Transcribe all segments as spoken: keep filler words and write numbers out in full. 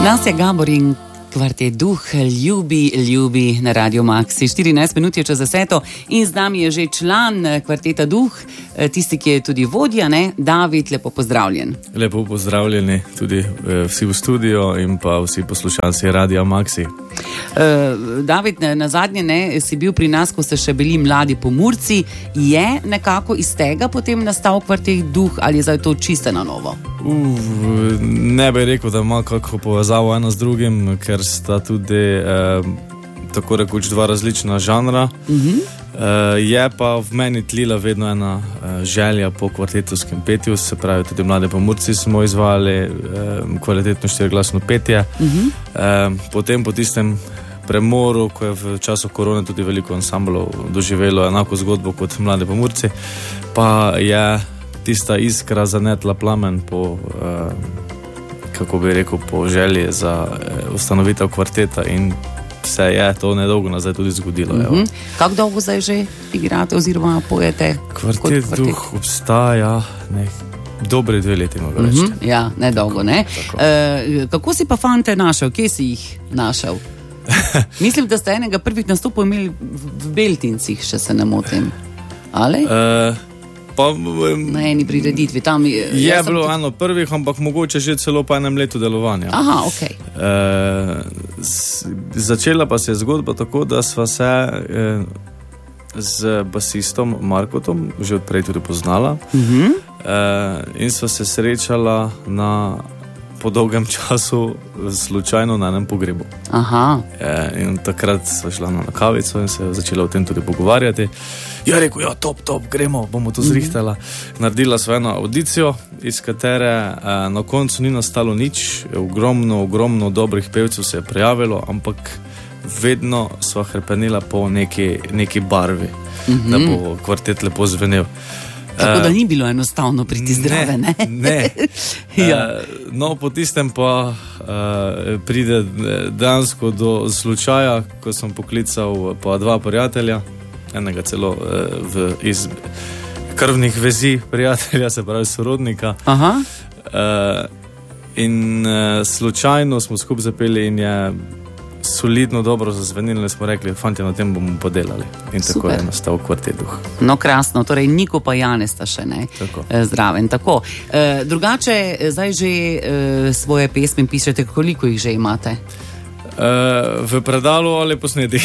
Nasja Gabor in kvartet Duh, ljubi, ljubi na Radio Maxi. štirinajst minut je čez deseto in z nami je že član kvarteta Duh, tisti, ki je tudi vodja, ne? David, lepo pozdravljen. Lepo pozdravljeni tudi eh, vsi v studio in pa vsi poslušalci Radio Maxi. Uh, David, na zadnje ne, si bil pri nas, ko ste še bili mladi Pomurci. Je nekako iz tega potem nastal kvartet Duh ali je zdaj to čisto na novo? Uf, ne bi rekel, da ima kako povezavo eno z drugim, ker sta tudi eh, tako rekoč dva različna žanra. Uh-huh. eh, je pa v meni tlila vedno ena eh, želja po kvartetovskem petju, se pravi tudi mlade Pomurci smo izvajali eh, kvalitetno štiriglasno petje. Uh-huh. eh, potem po tistem premoru, ko je v času korone tudi veliko ansamblov doživelo enako zgodbo kot mlade Pomurci, pa je tista iskra zanetla plamen po, eh, kako bi rekel, po želji za eh, ustanovitev kvarteta in se je to nedolgo nazaj tudi zgodilo. Mm-hmm. Kako dolgo zdaj že igrate oziroma pojete? Kvartet, kvartet Duh obstaja nek dobre dve leti, mogo reči. Mm-hmm. Ja, nedolgo, ne? E, kako si pa fante našel? Kje si jih našel? Mislim, da ste enega prvih nastopov imeli v Beltincih, še se ne motim. Ali? E, Pa, na eni prireditvi tam je bilo eno prvih, ampak mogoče že celo po enem letu delovanja. Aha, ok. E, z, začela pa se je zgodba tako, da sva se e, z basistom Markotom že odprej tudi poznala. Uh-huh. e, in sva se srečala na po dolgem času slučajno na enem pogrebu. Aha. E, in takrat sva šla na kavico in se začela o tem tudi pogovarjati. Ja, rekel, ja, top, top, gremo, bomo to zrihtala. Naredila sva eno audicijo, iz katere eh, na koncu ni nastalo nič. Ogromno, ogromno dobrih pevcev se je prijavilo, ampak vedno sva hrepenila po neki, neki barvi, mm-hmm. da bo kvartet lepo zvenel. Tako da ni bilo enostavno priti zdrave, ne? Ne, ne. ja. No, po tistem pa uh, pride dejansko do slučaja, ko sem poklical pa dva prijatelja, enega celo uh, v, iz krvnih vezi prijatelja, se pravi sorodnika. Aha. Uh, in uh, slučajno smo skupaj zapeli in je solidno dobro zazvenili, smo rekli, fantje, na tem bomo podelali. In tako Super. Je nastal kvartet Duh. No, krasno, torej Niko pa Janez sta še, ne? Tako. Zdraven, tako. E, drugače, zdaj že e, svoje pesmi pišete, koliko jih že imate? Uh, v predalu ali posnetih.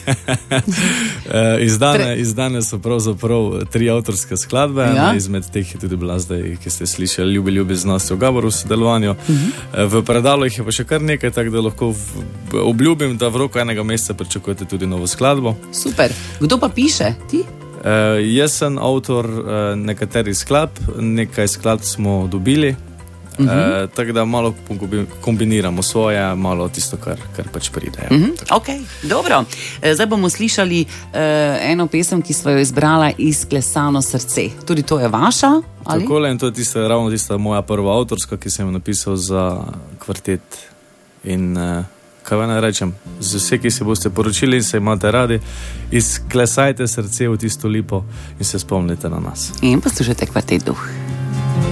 uh, izdane, izdane so pravzaprav tri avtorske skladbe, ja? Izmed teh je tudi bila zdaj, ki ste slišali, Ljubi, ljubi z Nasjo Gaboru v sodelovanju. Uh-huh. uh, v predalu jih je pa še kar nekaj, tako da lahko v, obljubim, da v roku enega meseca pričakujete tudi novo skladbo. Super. Kdo pa piše? Ti? Uh, jaz sem avtor uh, nekaterih skladb, nekaj skladb smo dobili. Uh-huh. E, tako da malo kombiniramo svoje, malo tisto, kar, kar pač pride. Uh-huh. Ok, dobro. E, zdaj bomo slišali e, eno pesem, ki smo jo izbrala, Izklesano srce. Tudi to je vaša? Ali? Takole, in to je tista, ravno tista moja prva avtorska, ki sem jo napisal za kvartet. In e, kaj naj rečem, z vse, ki se boste poročili in se imate radi, izklesajte srce v tisto lipo in se spomnite na nas. In poslušajte kvartet Duh.